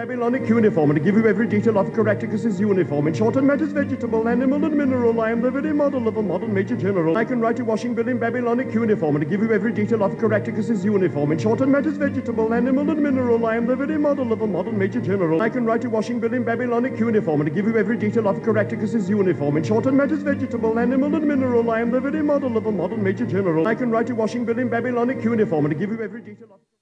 Babylonic uniform, and to give you every detail of Caractacus's uniform. In short, on matters vegetable, animal, and mineral, I am the very model of a modern Major General. I can write a washing bill in Babylonic uniform, and to give you every detail of Caractacus's uniform. In short, on matters vegetable, animal, and mineral, I am the very model of a modern Major General. I can write a washing bill in Babylonic uniform, and to give you every detail of Caractacus's uniform. In short, on matters vegetable, animal, and mineral, I am the very model of a modern Major General. I can write a washing bill in Babylonic uniform, and to give you every detail of